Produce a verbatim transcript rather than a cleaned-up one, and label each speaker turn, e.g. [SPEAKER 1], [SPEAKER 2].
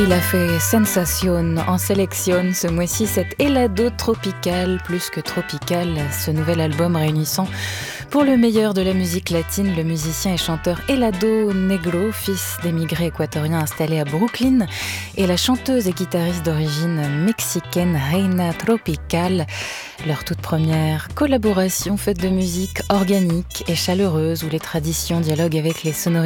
[SPEAKER 1] Il a fait sensation en sélection ce mois-ci cet Helado Tropical, plus que tropical, ce nouvel album réunissant pour le meilleur de la musique latine le musicien et chanteur Helado Negro, fils d'émigrés équatoriens installés à Brooklyn, et la chanteuse et guitariste d'origine mexicaine Reina Tropical. Leur toute première collaboration faite de musique organique et chaleureuse où les traditions dialoguent avec les sonorités